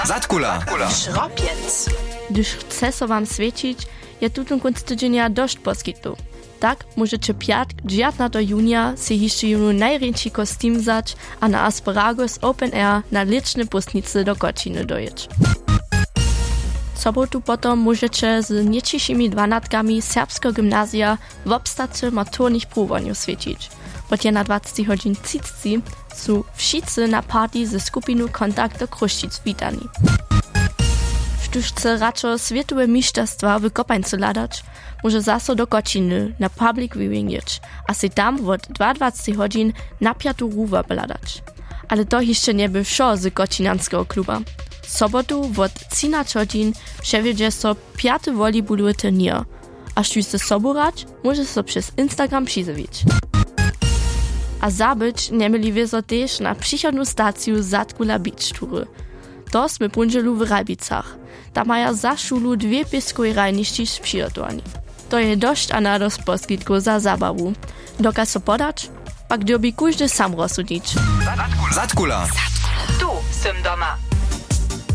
Zatkula. Szropiec. Gdyż chce so wam świecić, je tutun kunst tydzienia dość poskytu. Tak możecie 9 junia si jeszcze junu najręci kostium zać, a na Asparagus Open Air na liczne pustnicy do Kociny dojeć. Sobotu potom możecie z niecišimi 12 serbskiego gimnazja w obstacie maturnych próbowaniu świecić. Od 21 godzin 30 są wszyscy na party ze skupiną Kontakt do Kruszczyc witani. Sztuczce raczej światowe mistrzostwa w kopańcu ladać, może zaso do Kociny na public viewing jeć, a si tam od 22 godzin na piatu ruwa beladać. Ale to jeszcze nie był show z kocinanskiego kluba. W sobotu od 13 godzin przewiedzie so 5. volejballowy turnier, a sztuczce soborać może so przez Instagram przyzwać. A zabyć nie mieli wieso też na przychodną stację Zatkula Beach Toury. To sme punželu w Rajbicach. Tam mają za szulu 2 pieskowe rajništi przygotowani. To je dość a nadost poskytku za zabawu. Dokaz so podać, pak dobi każdy sam rozsudzić. Zatkula. Tu, sym doma.